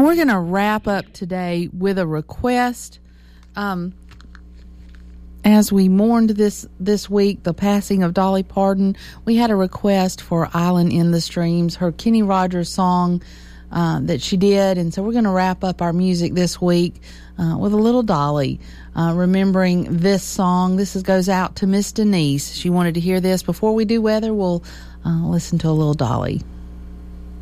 And we're going to wrap up today with a request. As we mourned this week the passing of Dolly Parton, we had a request for Island in the Streams, her Kenny Rogers song that she did. And so we're going to wrap up our music this week with a little Dolly, remembering this song. This goes out to Miss Denise. She wanted to hear this. Before we do weather, we'll listen to a little Dolly.